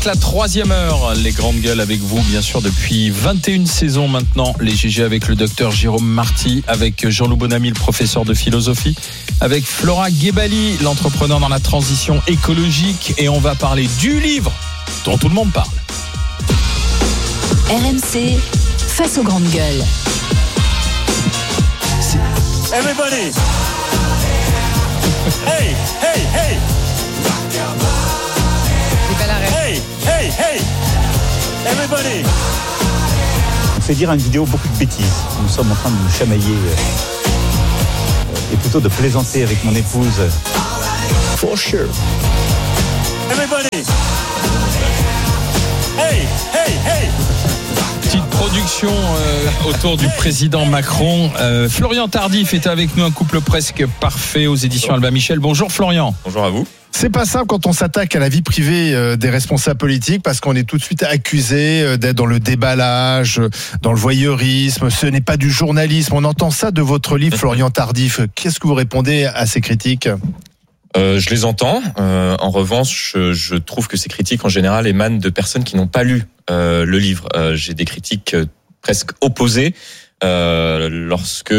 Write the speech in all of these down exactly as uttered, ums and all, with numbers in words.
La troisième heure, les grandes gueules avec vous, bien sûr, depuis vingt et une saisons maintenant. Les G G avec le docteur Jérôme Marty, avec Jean-Loup Bonamy, le professeur de philosophie, avec Flora Guébali, l'entrepreneur dans la transition écologique. Et on va parler du livre dont tout le monde parle. R M C, face aux grandes gueules. Everybody! Hey, hey, hey! Hey, hey, hey! Everybody! On fait dire à une vidéo beaucoup de bêtises. Nous sommes en train de nous chamailler euh, et plutôt de plaisanter avec mon épouse. For sure. Everybody! Hey, hey, hey! Petite production euh, autour du président Macron. Euh, Florian Tardif est avec nous, un couple presque parfait aux éditions Albin Michel. Bonjour Florian. Bonjour à vous. C'est pas simple quand on s'attaque à la vie privée euh, des responsables politiques parce qu'on est tout de suite accusé euh, d'être dans le déballage, euh, dans le voyeurisme. Ce n'est pas du journalisme. On entend ça de votre livre, Florian Tardif. Qu'est-ce que vous répondez à ces critiques ? Euh, je les entends. Euh, en revanche, je, je trouve que ces critiques en général émanent de personnes qui n'ont pas lu euh, le livre. Euh, j'ai des critiques euh, presque opposées euh, lorsque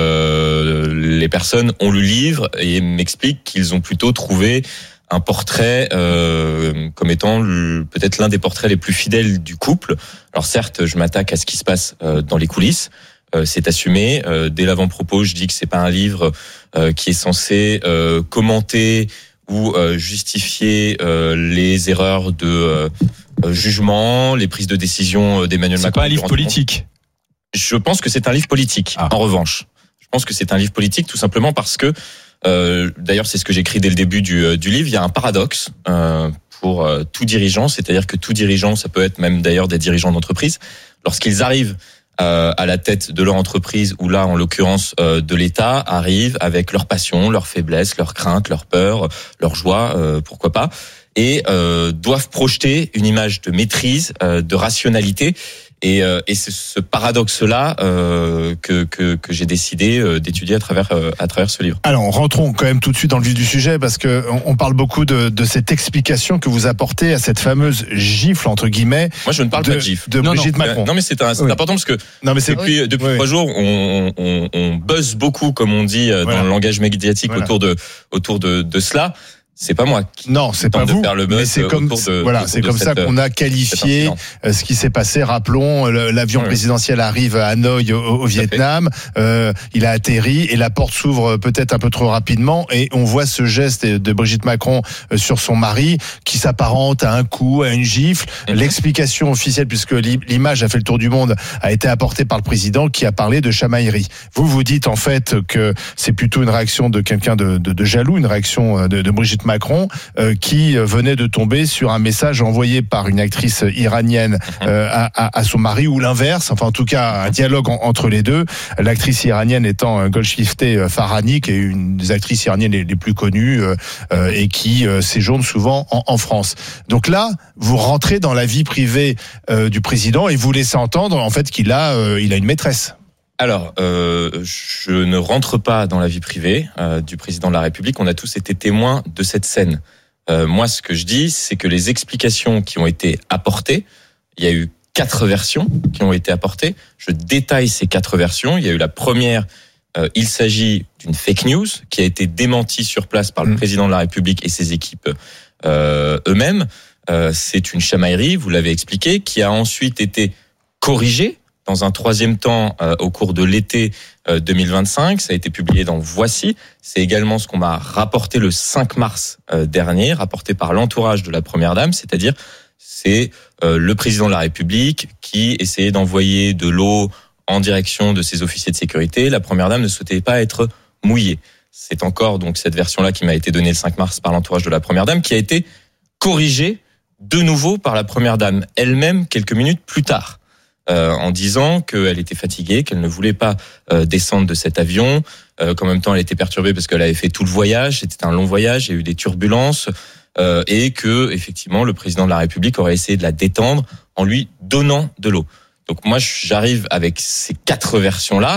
euh, les personnes ont lu le livre et m'expliquent qu'ils ont plutôt trouvé un portrait euh, comme étant le, peut-être l'un des portraits les plus fidèles du couple. Alors certes, je m'attaque à ce qui se passe euh, dans les coulisses. Euh, c'est assumé. Euh, dès l'avant-propos, je dis que c'est pas un livre euh, qui est censé euh, commenter ou euh, justifier euh, les erreurs de euh, jugement, les prises de décision d'Emmanuel C'est Macron. pas un livre politique. Je pense que c'est un livre politique. Ah. En revanche, je pense que c'est un livre politique tout simplement parce que, euh, d'ailleurs, c'est ce que j'écris dès le début du, du livre. Il y a un paradoxe euh, pour euh, tout dirigeant, c'est-à-dire que tout dirigeant, ça peut être même d'ailleurs des dirigeants d'entreprise, lorsqu'ils arrivent Euh, à la tête de leur entreprise, ou là en l'occurrence euh, de l'État, arrivent avec leur passion, leurs faiblesses, leurs craintes, leurs peurs, leurs joies, euh, pourquoi pas, et euh, doivent projeter une image de maîtrise, euh, de rationalité. Et, euh, et c'est ce paradoxe-là euh, que, que, que j'ai décidé euh, d'étudier à travers, euh, à travers ce livre. Alors, rentrons quand même tout de suite dans le vif du sujet parce que on parle beaucoup de, de cette explication que vous apportez à cette fameuse gifle, entre guillemets. Moi, je ne parle de, pas de gifle. De non, Brigitte non, Macron. Non, mais c'est, un, c'est oui. important parce que non, mais c'est depuis, oui. depuis oui. trois jours, on, on, on buzz beaucoup, comme on dit dans voilà. le langage médiatique voilà. autour de, autour de, de cela. C'est pas moi qui non, c'est pas vous, mais c'est comme de, voilà, c'est comme cette, ça qu'on a qualifié ce qui s'est passé. Rappelons, l'avion oui. présidentiel arrive à Hanoï au, au Vietnam, euh, il a atterri et la porte s'ouvre peut-être un peu trop rapidement et on voit ce geste de Brigitte Macron sur son mari qui s'apparente à un coup, à une gifle. Mm-hmm. L'explication officielle, puisque l'image a fait le tour du monde, a été apportée par le président qui a parlé de chamaillerie. Vous vous dites en fait que c'est plutôt une réaction de quelqu'un de, de, de jaloux, une réaction de, de Brigitte Macron euh, qui venait de tomber sur un message envoyé par une actrice iranienne euh, à, à, à son mari ou l'inverse, enfin en tout cas un dialogue en, entre les deux, l'actrice iranienne étant Golshifteh Farahani, qui est une des actrices iraniennes les, les plus connues euh, euh, et qui euh, séjourne souvent en, en France. Donc là, vous rentrez dans la vie privée euh, du président et vous laissez entendre en fait qu'il a, euh, il a une maîtresse. Alors, euh, je ne rentre pas dans la vie privée euh, du président de la République. On a tous été témoins de cette scène. Euh, moi, ce que je dis, c'est que les explications qui ont été apportées, il y a eu quatre versions qui ont été apportées. Je détaille ces quatre versions. Il y a eu la première, euh, il s'agit d'une fake news qui a été démentie sur place par le mmh. président de la République et ses équipes euh, eux-mêmes. Euh, c'est une chamaillerie, vous l'avez expliqué, qui a ensuite été corrigée. Dans un troisième temps, euh, au cours de l'été euh, deux mille vingt-cinq, ça a été publié dans Voici. C'est également ce qu'on m'a rapporté le cinq mars euh, dernier, rapporté par l'entourage de la Première Dame, c'est-à-dire c'est euh, le président de la République qui essayait d'envoyer de l'eau en direction de ses officiers de sécurité. La Première Dame ne souhaitait pas être mouillée. C'est encore donc cette version-là qui m'a été donnée le cinq mars par l'entourage de la Première Dame, qui a été corrigée de nouveau par la Première Dame elle-même quelques minutes plus tard. Euh, en disant qu'elle était fatiguée, qu'elle ne voulait pas euh, descendre de cet avion, euh, qu'en même temps elle était perturbée parce qu'elle avait fait tout le voyage, c'était un long voyage, il y a eu des turbulences, euh, et que effectivement le président de la République aurait essayé de la détendre en lui donnant de l'eau. Donc moi j'arrive avec ces quatre versions-là,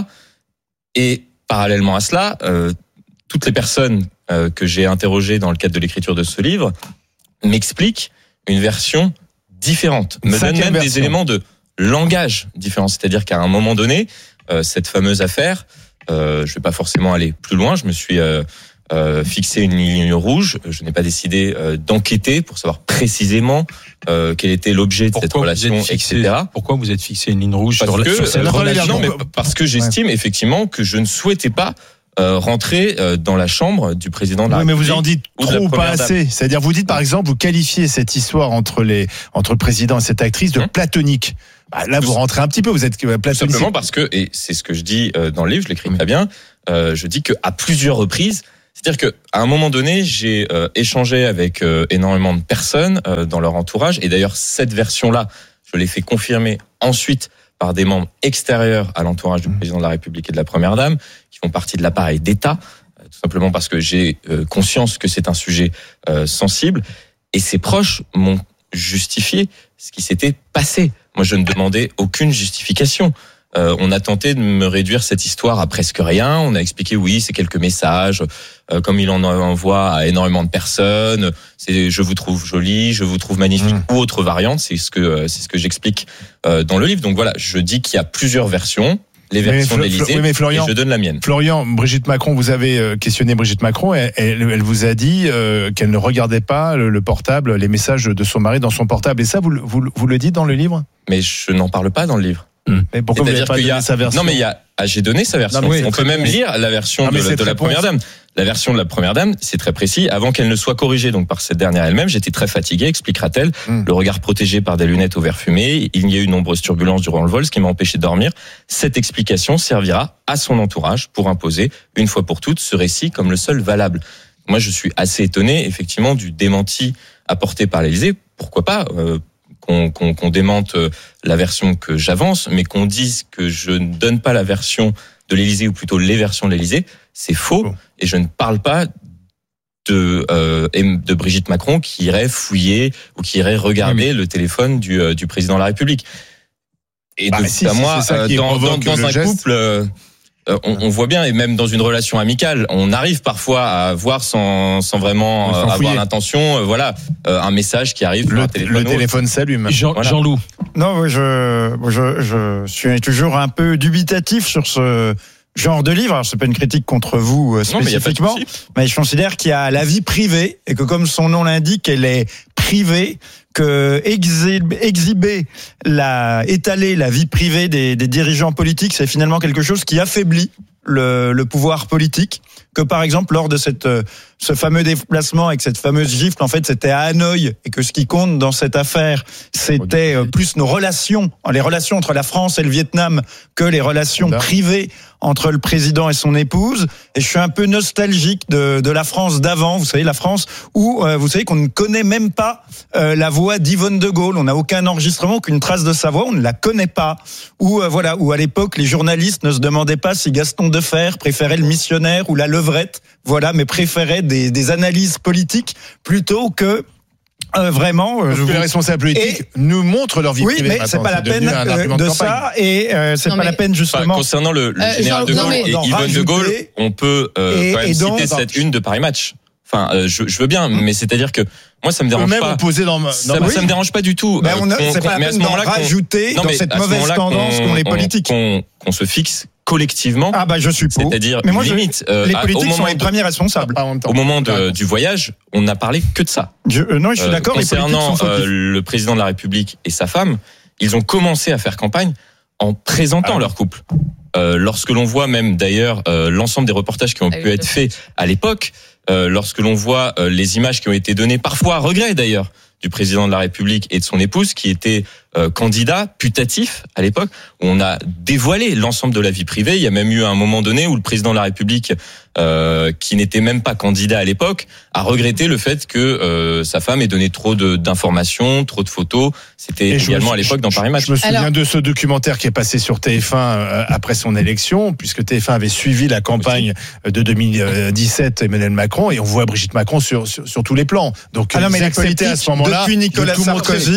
et parallèlement à cela, euh, toutes les personnes euh, que j'ai interrogées dans le cadre de l'écriture de ce livre m'expliquent une version différentes, Une me donne même version. des éléments de langage différents. C'est-à-dire qu'à un moment donné, euh, cette fameuse affaire, euh, je vais pas forcément aller plus loin, je me suis euh, euh, fixé une ligne rouge, je n'ai pas décidé euh, d'enquêter pour savoir précisément euh, quel était l'objet de Pourquoi cette relation, vous êtes fixé, et cetera. Pourquoi vous êtes fixé une ligne rouge Parce sur, que, sur cette euh, relation non, mais parce que j'estime effectivement que je ne souhaitais pas euh, rentrer euh, dans la chambre du président de la Oui, mais République. vous en dites ou de trop la ou pas première dame. assez. C'est-à-dire, vous dites par exemple, vous qualifiez cette histoire entre les entre le président et cette actrice de Hum. platonique. Bah, là, vous rentrez un petit peu. Vous êtes Tout platonique. simplement parce que, et c'est ce que je dis euh, dans le livre, je l'écris très bien, euh, je dis qu'à plusieurs reprises, c'est-à-dire qu'à un moment donné, j'ai euh, échangé avec euh, énormément de personnes euh, dans leur entourage, et d'ailleurs cette version-là, je l'ai fait confirmer ensuite par des membres extérieurs à l'entourage du président de la République et de la Première Dame, qui font partie de l'appareil d'État, euh, tout simplement parce que j'ai euh, conscience que c'est un sujet euh, sensible, et ses proches m'ont justifié ce qui s'était passé. Moi, je ne demandais aucune justification. Euh, on a tenté de me réduire cette histoire à presque rien. On a expliqué, oui, c'est quelques messages, euh, comme il en envoie à énormément de personnes. C'est, je vous trouve jolie, je vous trouve magnifique, Mmh. ou autre variante. C'est ce que c'est ce que j'explique euh, dans le livre. Donc voilà, je dis qu'il y a plusieurs versions, les Mais versions Flo- de l'Élysée, oui, mais Florian- et je donne la mienne. Florian, Brigitte Macron, vous avez euh, questionné Brigitte Macron. Elle, elle, elle vous a dit euh, qu'elle ne regardait pas le, le portable, les messages de son mari dans son portable. Et ça, vous, le- vous, le- vous le dites dans le livre? Mais je n'en parle pas dans le livre. Mais pourquoi vous n'avez C'est-à-dire pas qu'il y donné a sa version? Non, mais il y a ah, j'ai donné sa version. Non, mais On c'est peut très même précis. lire la version Ah, mais de, c'est de la très Première précis. Dame. La version de la Première Dame, c'est très précis. Avant qu'elle ne soit corrigée donc par cette dernière elle-même, j'étais très fatigué, expliquera-t-elle. Mm. Le regard protégé par des lunettes au verre fumé. Il y a eu de nombreuses turbulences durant le vol, ce qui m'a empêché de dormir. Cette explication servira à son entourage pour imposer, une fois pour toutes, ce récit comme le seul valable. Moi, je suis assez étonné, effectivement, du démenti apporté par l'Élysée. Pourquoi pas euh, qu'on, qu'on, qu'on démente euh, la version que j'avance, mais qu'on dise que je ne donne pas la version de l'Élysée, ou plutôt les versions de l'Élysée, c'est faux. Bon. Et je ne parle pas de, euh, de Brigitte Macron qui irait fouiller ou qui irait regarder le téléphone du, euh, du président de la République. Et Bah, de, si, à si, moi, c'est ça euh, qui dans, dans, provoque dans le un geste. couple, euh, euh, on, on voit bien, et même dans une relation amicale, on arrive parfois à voir sans, sans vraiment Sans euh, avoir fouiller. l'intention, euh, voilà, euh, un message qui arrive sur Le, un téléphone. le ou autre. téléphone s'allume. Jean, Voilà. Jean-Loup. Non, oui, je, je, je suis toujours un peu dubitatif sur ce genre de livre. Alors, c'est pas une critique contre vous euh, Non, mais il y a pas de spécifiquement, souci. mais je considère qu'il y a la vie privée et que comme son nom l'indique, elle est privée, que exhiber, exhiber la, étaler la vie privée des, des dirigeants politiques, c'est finalement quelque chose qui affaiblit le, le pouvoir politique. Que par exemple, lors de cette, euh, ce fameux déplacement avec cette fameuse gifle, en fait, c'était à Hanoï, et que ce qui compte dans cette affaire, c'était euh, plus nos relations, les relations entre la France et le Vietnam, que les relations D'accord. privées entre le président et son épouse. Et je suis un peu nostalgique de, de la France d'avant, vous savez, la France où, euh, vous savez, qu'on ne connaît même pas euh, la voix d'Yvonne de Gaulle. On n'a aucun enregistrement, aucune trace de sa voix, on ne la connaît pas. Où, euh, voilà, où à l'époque, les journalistes ne se demandaient pas si Gaston Defferre préférait le missionnaire ou la levrette, voilà, mais préférait des, des analyses politiques plutôt que euh, vraiment. euh, Parce je que vous- les responsables politiques Et- nous montrent leur vie Oui, privée. mais c'est Maintenant, pas la devenu peine un euh, argument de campagne. ça, et euh, c'est Non, pas mais- la peine Enfin, justement. concernant le, le Euh, général Jean- de non, Gaulle mais- et d'en Yvonne de Gaulle, rajouter. on peut euh, Et- quand même et donc- citer cette une de Paris Match. Enfin, euh, je, je veux bien, mais c'est-à-dire que moi, ça me dérange Eux-mêmes pas. opposés dans ma- Ça, dans ma- ça me dérange pas du tout. Mais euh, on a- qu'on- c'est pas qu'on- la mais à peine ce d'en moment-là, qu'on- rajouter Non, dans mais cette à ce mauvaise moment-là, tendance qu'on- qu'ont les on- politiques. Qu'on qu'on se fixe collectivement, Ah bah je suis pour. c'est-à-dire Mais moi, une je- limite. euh, les à- politiques au sont moment les de- premiers responsables. Pas en même temps. Au moment de- D'accord. du voyage, on n'a parlé que de ça. Je, euh, non, je suis Euh, d'accord. Les politiques concernant sont fautifs. euh, le président de la République et sa femme, ils ont commencé à faire campagne en présentant Ah. leur couple. Euh, lorsque l'on voit même d'ailleurs euh, l'ensemble des reportages qui ont Ah pu oui, être tout à faits à l'époque, euh, lorsque l'on voit euh, les images qui ont été données, parfois à regret d'ailleurs, du président de la République et de son épouse, qui était euh, candidat putatif à l'époque, où on a dévoilé l'ensemble de la vie privée. Il y a même eu un moment donné où le président de la République, euh, qui n'était même pas candidat à l'époque, a regretté le fait que euh, sa femme ait donné trop de, d'informations, trop de photos. C'était Et je également me- à l'époque dans je- Paris Match. Je me souviens Alors- de ce documentaire qui est passé sur T F un euh, après son élection, puisque T F un avait suivi la campagne de deux mille dix-sept Emmanuel Macron, et on voit Brigitte Macron sur, sur, sur tous les plans. Donc Ah non, mais ils les acceptaient à politiques, ce moment-là depuis Nicolas de tout montrer. Sarkozy, Voilà.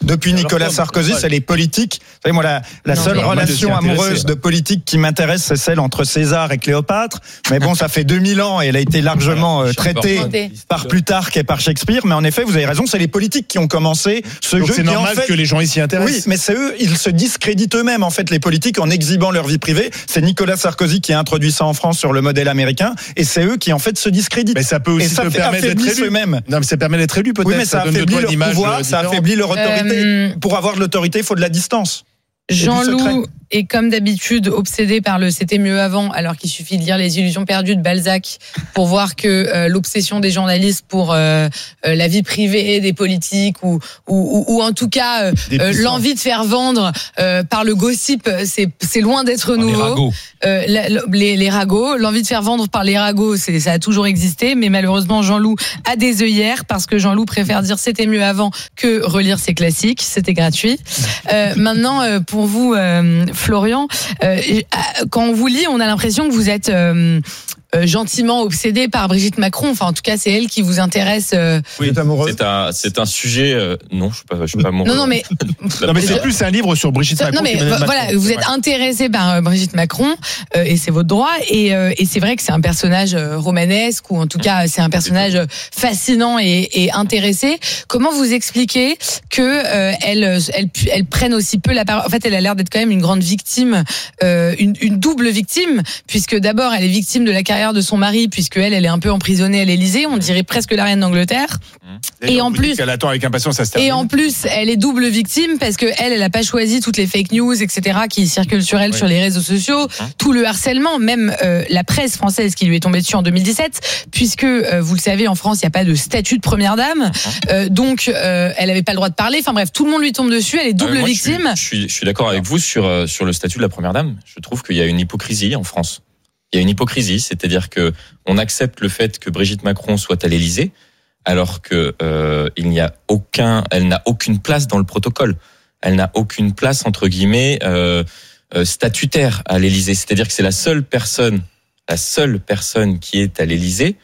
depuis Nicolas Sarkozy, c'est les politiques. Vous savez, moi, la, la Non, seule mais- relation amoureuse de politique qui m'intéresse, c'est celle entre César et Cléopâtre. Mais bon, ça fait deux mille ans et elle a été largement euh, traitée par Plutarque et par Shakespeare. Mais en effet, vous avez raison, c'est les politiques qui ont commencé ce Donc jeu. c'est qui, normal en fait, que les gens ici intéressent. Oui, mais c'est eux, ils se discréditent eux-mêmes, en fait, les politiques, en exhibant leur vie privée. C'est Nicolas Sarkozy qui a introduit ça en France sur le modèle américain, et c'est eux qui, en fait, se discréditent. Mais ça peut aussi et ça te fait- permettre d'être affaiblit élu. eux-mêmes. Non, mais ça permet d'être élu peut-être. Oui, mais ça, donne de affaiblit toi une leur image, pouvoir, euh, ça différente. affaiblit leur autorité. Euh, Pour avoir de l'autorité, il faut de la distance. Et du secret. Jean-Loup est comme d'habitude obsédé par le c'était mieux avant, alors qu'il suffit de lire Les Illusions perdues de Balzac pour voir que euh, l'obsession des journalistes pour euh, euh, la vie privée des politiques ou ou, ou, ou en tout cas euh, euh, l'envie de faire vendre euh, par le gossip, c'est c'est loin d'être nouveau. Les ragots. Euh, la- la- les, les ragots, l'envie de faire vendre par les ragots, c'est ça a toujours existé, mais malheureusement Jean-Loup a des œillères parce que Jean-Loup préfère dire c'était mieux avant que relire ses classiques, c'était gratuit. Euh, maintenant, euh, pour vous, euh, Florian, euh, quand on vous lit, on a l'impression que vous êtes euh, euh, gentiment obsédé par Brigitte Macron. Enfin, en tout cas, c'est elle qui vous intéresse. Euh... Oui, est amoureux. C'est un, c'est un sujet. euh, non, je suis pas, je suis pas amoureux. Non, non, mais Non, mais c'est Je- plus un livre sur Brigitte Macron. non mais qu'Emmanuel vo- voilà, Macron. vous êtes Ouais. intéressé par euh, Brigitte Macron euh, et c'est votre droit et, euh, et c'est vrai que c'est un personnage euh, romanesque ou en tout cas c'est un personnage euh, fascinant et, et intéressé. Comment vous expliquez que euh, elle, elle elle prenne aussi peu la parole? En fait, elle a l'air d'être quand même une grande victime, euh, une, une double victime, puisque d'abord elle est victime de la carrière de son mari, puisque elle elle est un peu emprisonnée à l'Élysée, on dirait presque la reine d'Angleterre. Et en on vous dit plus- qu'elle attend avec impatience, ça se termine. Et en plus, elle est double victime parce que elle, elle a pas choisi toutes les fake news, et cetera, qui circulent sur elle Oui. sur les réseaux sociaux, tout le harcèlement, même euh, la presse française qui lui est tombée dessus en deux mille dix-sept, puisque euh, vous le savez, en France, il n'y a pas de statut de première dame, euh, donc euh, elle avait pas le droit de parler. Enfin bref, tout le monde lui tombe dessus, elle est double Euh, moi, victime. Je suis, je suis, je suis d'accord avec vous sur euh, sur le statut de la première dame. Je trouve qu'il y a une hypocrisie en France. Il y a une hypocrisie, c'est-à-dire que on accepte le fait que Brigitte Macron soit à l'Élysée, alors que euh, il n'y a aucun, elle n'a aucune place dans le protocole. Elle n'a aucune place entre guillemets euh, euh, statutaire à l'Élysée. C'est-à-dire que c'est la seule personne, la seule personne qui est à l'Élysée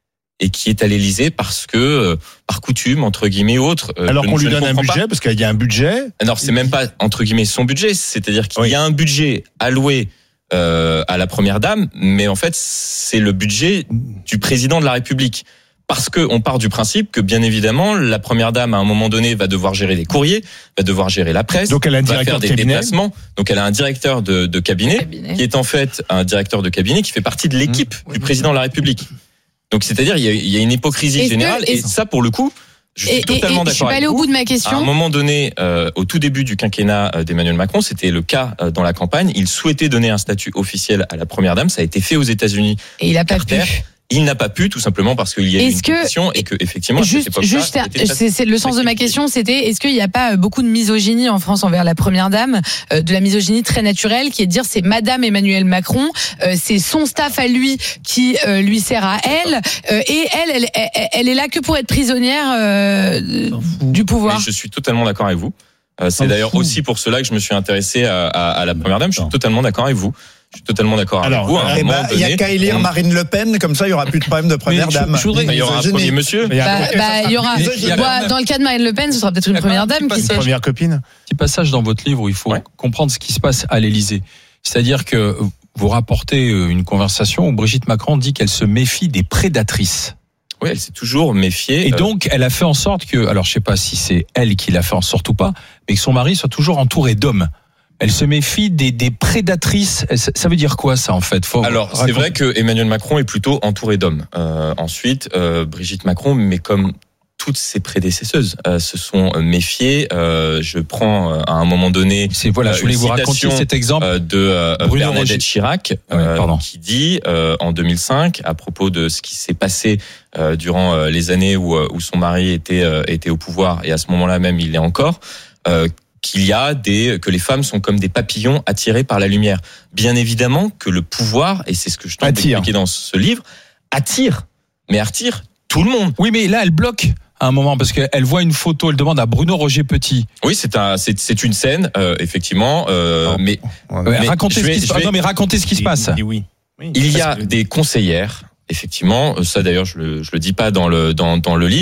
et qui est à l'Élysée parce que euh, par coutume entre guillemets ou autre. euh, Alors je- qu'on je lui ne donne un comprends pas. budget, parce qu'il y a un budget. Alors c'est même pas entre guillemets son budget, c'est-à-dire qu'il Oui. y a un budget alloué euh, à la première dame, mais en fait c'est le budget du président de la République. Parce que on part du principe que bien évidemment la première dame à un moment donné va devoir gérer les courriers, va devoir gérer la presse, Donc elle a un va directeur faire de des cabinet. déplacements. Donc elle a un directeur de, de cabinet, Cabinet. qui est en fait un directeur de cabinet qui fait partie de l'équipe du président de la République. Donc c'est-à-dire il y a, il y a une hypocrisie Est-ce que- générale et est-ce- ça pour le coup je suis Et, et- totalement et je suis d'accord pas avec allée au vous. bout de ma À un question. moment donné, euh, au tout début du quinquennat euh, d'Emmanuel Macron, c'était le cas euh, dans la campagne. Il souhaitait donner un statut officiel à la première dame. Ça a été fait aux États-Unis. Et il a pas Carter, pu. Il n'a pas pu, tout simplement parce qu'il y a eu Est-ce une que- pétition et que effectivement, à cette Juste, époque-là, juste, c'était très- c'est c'est le sens de ma très question, c'était est-ce qu'il n'y a pas euh, beaucoup de misogynie en France envers la première dame, euh, de la misogynie très naturelle, qui est de dire c'est Madame Emmanuel Macron, euh, c'est son staff à lui qui euh, lui sert à elle, euh, et elle, elle, elle, elle est là que pour être prisonnière euh, du pouvoir. Mais je suis totalement d'accord avec vous. Euh, C'est S'en d'ailleurs fout. aussi pour cela que je me suis intéressé à, à, à la première dame. Je suis totalement d'accord avec vous. Je suis totalement d'accord avec Alors, vous. À un Eh moment ben, il y a donné, qu'à élire on- Marine Le Pen, comme ça, il y aura plus de problème de première Mais je- dame. je voudrais- il y aura un Misogynie. premier monsieur. Mais il y a Bah, un- bah, il y aura. Mais il y a Bon, quand même- dans le cas de Marine Le Pen, ce sera peut-être une Il y a quand première même un dame petit qui une siège. première copine. Petit passage dans votre livre où il faut Ouais. comprendre ce qui se passe à l'Élysée. C'est-à-dire que vous rapportez une conversation où Brigitte Macron dit qu'elle se méfie des prédatrices. Oui, elle s'est toujours méfiée. Et euh, donc, elle a fait en sorte que, alors je sais pas si c'est elle qui l'a fait en sorte ou pas, mais que son mari soit toujours entouré d'hommes. Elle se méfie des, des prédatrices. Ça ça veut dire quoi ça en fait? Faut Alors, c'est raconter. vrai que Emmanuel Macron est plutôt entouré d'hommes. Euh, ensuite, euh, Brigitte Macron, mais comme toutes ses prédécesseuses, euh, se sont méfiées. Euh, je prends euh, à un moment donné C'est voilà, je euh, voulais une vous raconter citation, cet exemple. euh, de euh, Bruno Bernadette Roger. Chirac, Ah ouais, euh, pardon. qui dit euh, en deux mille cinq à propos de ce qui s'est passé euh, durant euh, les années où, euh, où son mari était euh, était au pouvoir et à ce moment-là même il l'est encore. Euh, qu'il y a des que les femmes sont comme des papillons attirés par la lumière. Bien évidemment que le pouvoir, et c'est ce que je tente Attire. d'expliquer dans ce livre, attire, mais attire tout le monde. Oui, mais là, elle bloque à un moment parce qu'elle voit une photo. Elle demande à Bruno Roger Petit. Oui, c'est un, c'est, c'est une scène, euh, effectivement, euh, Non. mais Ouais, Mais racontez je vais- ce qui se je passe. vais- Non, mais racontez ce qui se passe. Oui, oui. Oui. il y a Parce que- des conseillères, effectivement, ça d'ailleurs je le, je le dis pas dans le dans, dans le livre,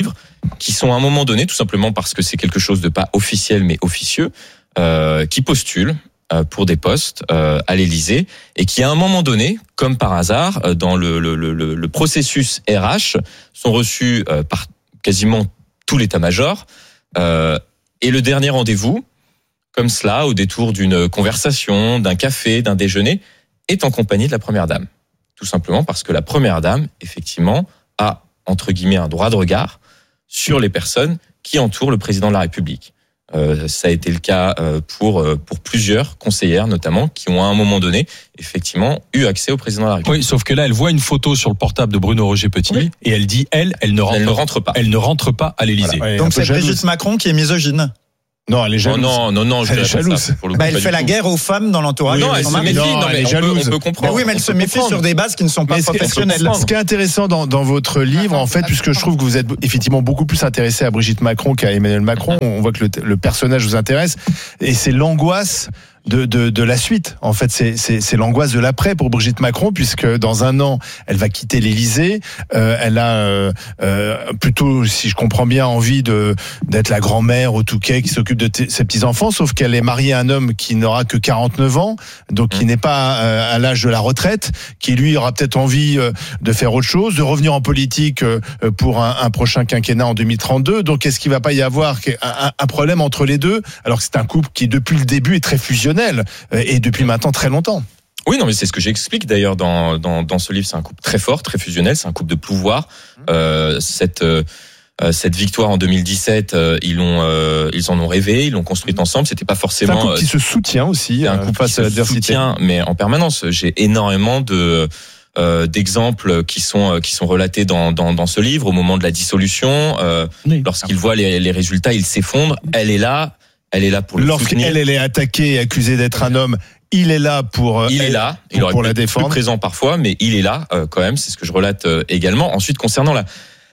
qui sont à un moment donné, tout simplement parce que c'est quelque chose de pas officiel mais officieux, euh, qui postulent euh, pour des postes euh, à l'Élysée et qui à un moment donné, comme par hasard, euh, dans le, le, le, le processus R H, sont reçus euh, par quasiment tout l'état-major euh, et le dernier rendez-vous, comme cela, au détour d'une conversation, d'un café, d'un déjeuner, est en compagnie de la Première Dame. Tout simplement parce que la Première Dame, effectivement, a, entre guillemets, un droit de regard sur les personnes qui entourent le président de la République. Euh, ça a été le cas euh, pour euh, pour plusieurs conseillères, notamment, qui ont à un moment donné, effectivement, eu accès au président de la République. Oui, sauf que là, elle voit une photo sur le portable de Bruno Roger Petit oui. et elle dit, elle, elle ne rentre, elle ne rentre pas. Elle ne rentre pas à l'Élysée. Voilà. Donc c'est Brigitte Macron qui est misogyne. Non, elle est jalouse. Non, non, non, je elle est jalouse. Ça, pour le coup, bah, elle fait la tout. guerre aux femmes dans l'entourage. Oui, non, elle se méfie. Non, non, mais elle est jalouse. On peut, on peut comprendre. Bah oui, mais elle se méfie sur des bases qui ne sont pas professionnelles. Ce qui est intéressant dans, dans votre livre, en fait, puisque je trouve que vous êtes effectivement beaucoup plus intéressé à Brigitte Macron qu'à Emmanuel Macron, on voit que le, le personnage vous intéresse, et c'est l'angoisse de, de, de la suite. En fait, c'est, c'est, c'est l'angoisse de l'après pour Brigitte Macron, puisque dans un an, elle va quitter l'Élysée. Euh, elle a euh, euh, plutôt, si je comprends bien, envie de d'être la grand-mère au Touquet qui s'occupe de t- ses petits-enfants, sauf qu'elle est mariée à un homme qui n'aura que quarante-neuf ans, donc qui n'est pas euh, à l'âge de la retraite, qui lui aura peut-être envie euh, de faire autre chose, de revenir en politique euh, pour un, un prochain quinquennat en deux mille trente-deux. Donc, est-ce qu'il ne va pas y avoir un, un problème entre les deux, alors que c'est un couple qui, depuis le début, est très fusionnel et depuis maintenant très longtemps? Oui, non, mais c'est ce que j'explique d'ailleurs dans, dans, dans ce livre. C'est un couple très fort, très fusionnel. C'est un couple de pouvoir. Euh, cette, euh, cette victoire en deux mille dix-sept, euh, ils l'ont, euh, ils en ont rêvé, ils l'ont construite ensemble. C'était pas forcément. C'est un couple qui se soutient aussi. C'est un couple face qui à se l'adversité. soutient, mais en permanence. J'ai énormément de euh, d'exemples qui sont qui sont relatés dans, dans dans ce livre au moment de la dissolution. Euh, oui. Lorsqu'ils voient les, les résultats, ils s'effondrent. Elle est là. Elle est là pour le Lorsqu'elle soutenir. elle est attaquée et accusée d'être un homme, il est là pour il elle, est là il pour, aurait pour pu la être défendre. Plus présent parfois, mais il est là euh, quand même. C'est ce que je relate euh, également. Ensuite, concernant la,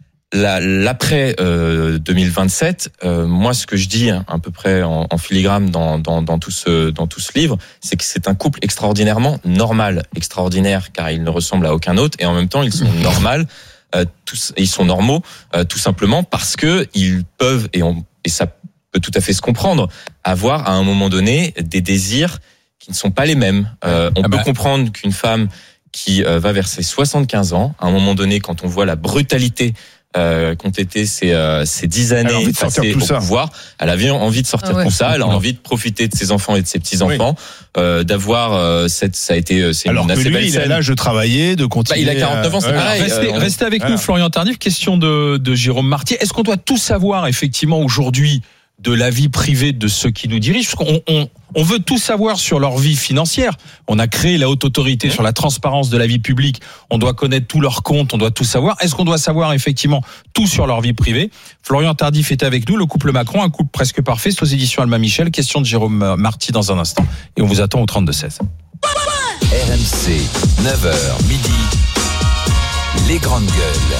la l'après euh, deux mille vingt-sept, euh, moi ce que je dis hein, à peu près en, en filigrane dans, dans dans tout ce dans tout ce livre, c'est que c'est un couple extraordinairement normal, extraordinaire car ils ne ressemblent à aucun autre et en même temps ils sont normaux, euh, tous ils sont normaux, euh, tout simplement parce que ils peuvent et on et ça peut tout à fait se comprendre, avoir à un moment donné des désirs qui ne sont pas les mêmes. Euh, on ah peut bah. comprendre qu'une femme qui euh, va vers ses soixante-quinze ans, à un moment donné, quand on voit la brutalité euh, qu'ont été ces, euh, ces dix années passées au ça. pouvoir, elle avait envie de sortir ah ouais. tout ça, elle a envie de profiter de ses enfants et de ses petits-enfants, oui. euh, d'avoir euh, cette, ça a été, c'est alors une que assez lui, belle il scène. a l'âge de travailler, de continuer. Bah, il a quarante-neuf ans, c'est euh, pareil. Restez, euh, restez avec voilà. nous, Florian Tardif. Question de, de Jérôme Marty. Est-ce qu'on doit tout savoir, effectivement, aujourd'hui, de la vie privée de ceux qui nous dirigent? Parce qu'on on, on veut tout savoir sur leur vie financière. On a créé la haute autorité sur la transparence de la vie publique. On doit connaître tous leurs comptes, on doit tout savoir. Est-ce qu'on doit savoir effectivement tout sur leur vie privée? Florian Tardif est avec nous, le couple Macron, un couple presque parfait, c'est aux éditions Albin Michel. Question de Jérôme Marty dans un instant. Et on vous attend au trente-deux seize. R M C, neuf heures midi, les grandes gueules.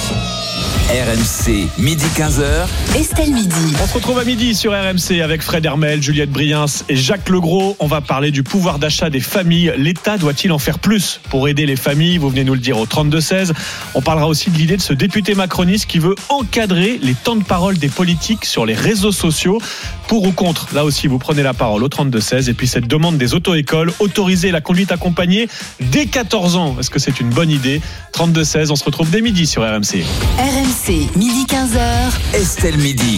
R M C, midi quinze heures. Estelle Midi. On se retrouve à midi sur R M C avec Fred Hermel, Juliette Briens et Jacques Legros. On va parler du pouvoir d'achat des familles. L'État doit-il en faire plus pour aider les familles? Vous venez nous le dire au trente-deux seize. On parlera aussi de l'idée de ce député macroniste qui veut encadrer les temps de parole des politiques sur les réseaux sociaux. Pour ou contre, là aussi vous prenez la parole au trente-deux seize. Et puis cette demande des auto-écoles, autoriser la conduite accompagnée dès quatorze ans. Est-ce que c'est une bonne idée? Trente-deux seize, on se retrouve dès midi sur R M C. R M C, midi quinze heures. Estelle Midi.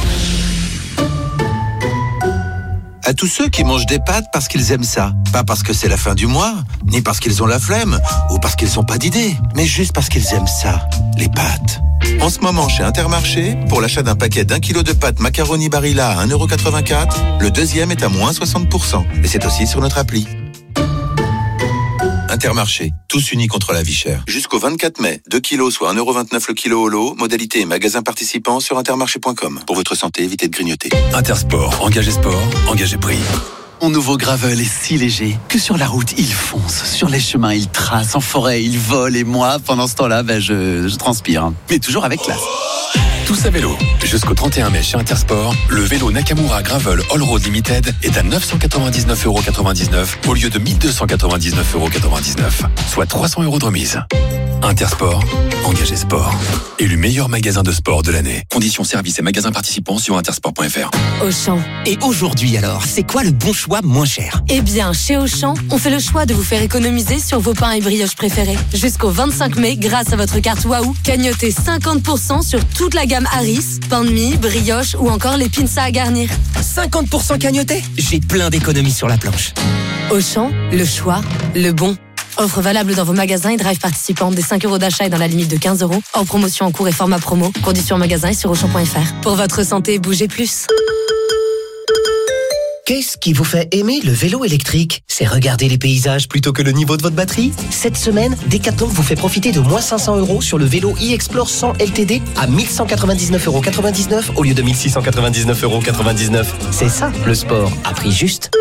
À tous ceux qui mangent des pâtes parce qu'ils aiment ça. Pas parce que c'est la fin du mois, ni parce qu'ils ont la flemme, ou parce qu'ils n'ont pas d'idée, mais juste parce qu'ils aiment ça, les pâtes. En ce moment, chez Intermarché, pour l'achat d'un paquet d'un kilo de pâtes macaroni Barilla à un euro quatre-vingt-quatre, le deuxième est à moins soixante pour cent. Et c'est aussi sur notre appli. Intermarché, tous unis contre la vie chère. Jusqu'au vingt-quatre mai, deux kilos soit un euro vingt-neuf le kilo au lot. Modalité et magasin participants sur intermarché point com. Pour votre santé, évitez de grignoter. Intersport, engagé sport, engagé prix. Mon nouveau Gravel est si léger que sur la route, il fonce. Sur les chemins, il trace. En forêt, il vole. Et moi, pendant ce temps-là, ben, je, je transpire. Mais toujours avec classe. Tous à vélo. Jusqu'au trente et un mai chez Intersport, le vélo Nakamura Gravel All Road Limited est à neuf cent quatre-vingt-dix-neuf euros quatre-vingt-dix-neuf au lieu de mille deux cent quatre-vingt-dix-neuf euros quatre-vingt-dix-neuf, soit trois cents euros de remise. Intersport, engagé sport. Élu meilleur magasin de sport de l'année. Conditions, services et magasins participants sur intersport point f r. Auchan. Et aujourd'hui alors, c'est quoi le bon choix moins cher? Eh bien, chez Auchan, on fait le choix de vous faire économiser sur vos pains et brioches préférés. Jusqu'au vingt-cinq mai, grâce à votre carte Waouh, cagnotez cinquante pour cent sur toute la gamme Harris, pain de mie, brioche ou encore les pinces à garnir. cinquante pour cent cagnoté? J'ai plein d'économies sur la planche. Auchan, le choix, le bon. Offre valable dans vos magasins et drive participants des cinq euros d'achat et dans la limite de quinze euros. Hors promotion en cours et format promo. Conditions en magasin et sur auchan point f r. Pour votre santé, bougez plus. Qu'est-ce qui vous fait aimer le vélo électrique? C'est regarder les paysages plutôt que le niveau de votre batterie? Cette semaine, Decathlon vous fait profiter de moins cinq cents euros sur le vélo e-Explore cent L T D à mille cent quatre-vingt-dix-neuf euros quatre-vingt-dix-neuf au lieu de mille six cent quatre-vingt-dix-neuf euros quatre-vingt-dix-neuf. C'est ça, le sport à prix juste.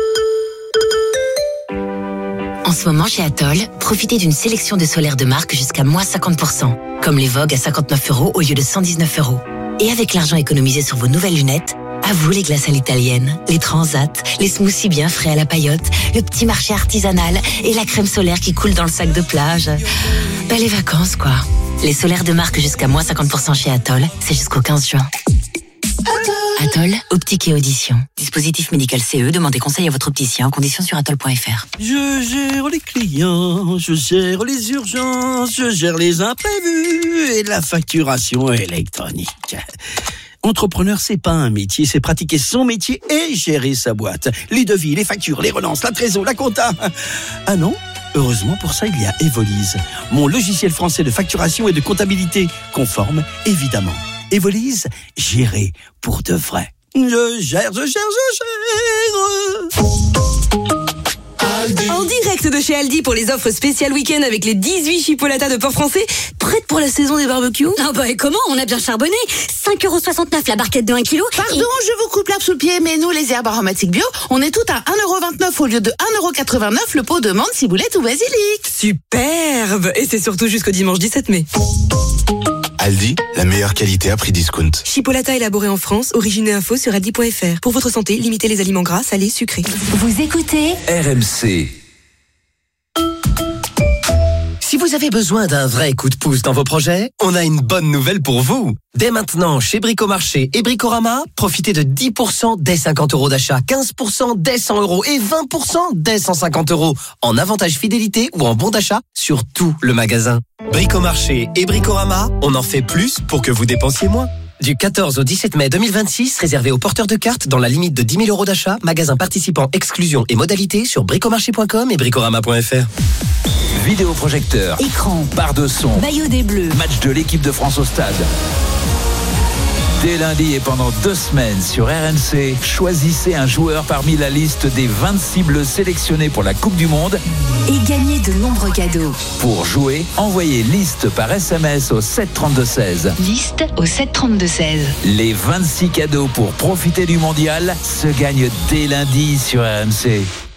En ce moment, chez Atoll, profitez d'une sélection de solaires de marque jusqu'à moins cinquante pour cent. Comme les Vogue à cinquante-neuf euros au lieu de cent dix-neuf euros. Et avec l'argent économisé sur vos nouvelles lunettes, à vous les glaces à l'italienne, les transats, les smoothies bien frais à la paillote, le petit marché artisanal et la crème solaire qui coule dans le sac de plage. Ben, les vacances, quoi. Les solaires de marque jusqu'à moins cinquante pour cent chez Atoll, c'est jusqu'au quinze juin. Atoll, optique et audition. Dispositif médical C E, demandez conseil à votre opticien en conditions sur atoll point f r. Je gère les clients, je gère les urgences, je gère les imprévus et la facturation électronique. Entrepreneur, c'est pas un métier, c'est pratiquer son métier et gérer sa boîte. Les devis, les factures, les relances, la trésor, la compta. Ah non ? Heureusement, pour ça, il y a Evolise, mon logiciel français de facturation et de comptabilité, conforme, évidemment. Evolise, gérer pour de vrai. Je gère, je gère, je gère. En direct de chez Aldi pour les offres spéciales week-end avec les dix-huit chipolatas de porc français, prêtes pour la saison des barbecues. Ah bah et comment? On a bien charbonné. cinq euros soixante-neuf la barquette de un kilo. Pardon, et... je vous coupe l'herbe sous le pied, mais nous, les herbes aromatiques bio, on est tout à un euro vingt-neuf au lieu de un euro quatre-vingt-neuf le pot de menthe, ciboulette ou basilic. Superbe. Et c'est surtout jusqu'au dimanche dix-sept mai. Aldi, la meilleure qualité à prix discount. Chipolata élaboré en France, origine et info sur aldi point f r. Pour votre santé, limitez les aliments gras, salés, sucrés. Vous écoutez R M C. Si vous avez besoin d'un vrai coup de pouce dans vos projets, on a une bonne nouvelle pour vous. Dès maintenant, chez Bricomarché et Bricorama, profitez de dix pour cent dès cinquante euros d'achat, quinze pour cent dès cent euros et vingt pour cent dès cent cinquante euros en avantage fidélité ou en bon d'achat sur tout le magasin. Bricomarché et Bricorama, on en fait plus pour que vous dépensiez moins. Du quatorze au dix-sept mai deux mille vingt-six, réservé aux porteurs de cartes dans la limite de dix mille euros d'achat, magasin participant, exclusion et modalités sur bricomarché point com et bricorama point f r. Vidéoprojecteur, écran, barre de son, maillot des Bleus, match de l'équipe de France au stade. Dès lundi et pendant deux semaines sur R M C, choisissez un joueur parmi la liste des vingt-six bleus sélectionnés pour la Coupe du Monde et gagnez de nombreux cadeaux. Pour jouer, envoyez liste par S M S au sept trente-deux seize. Liste au sept trente-deux seize. Les vingt-six cadeaux pour profiter du mondial se gagnent dès lundi sur R M C.